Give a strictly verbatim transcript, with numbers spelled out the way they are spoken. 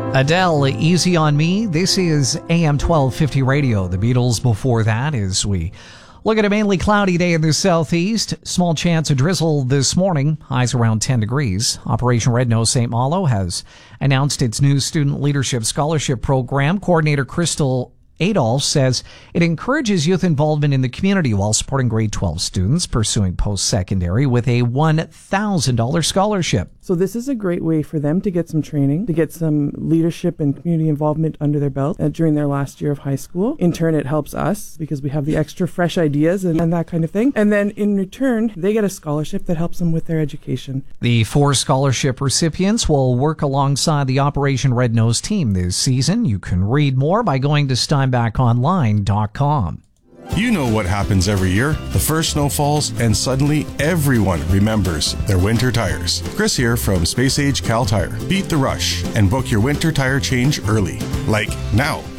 Adele, Easy on Me. This is A M twelve fifty Radio. The Beatles before that, as we look at a mainly cloudy day in the southeast. Small chance of drizzle this morning. Highs around ten degrees. Operation Red Nose Saint Malo has announced its new Student Leadership Scholarship Program. Coordinator Crystal Adolph says it encourages youth involvement in the community while supporting grade twelve students pursuing post-secondary with a one thousand dollars scholarship. So this is a great way for them to get some training, to get some leadership and community involvement under their belt uh, during their last year of high school. In turn, it helps us because we have the extra fresh ideas and, and that kind of thing. And then in return, they get a scholarship that helps them with their education. The four scholarship recipients will work alongside the Operation Red Nose team this season. You can read more by going to steinbach online dot com. You know what happens every year. The first snow falls, and suddenly everyone remembers their winter tires. Chris here from Space Age Cal Tire. Beat the rush and book your winter tire change early. Like now.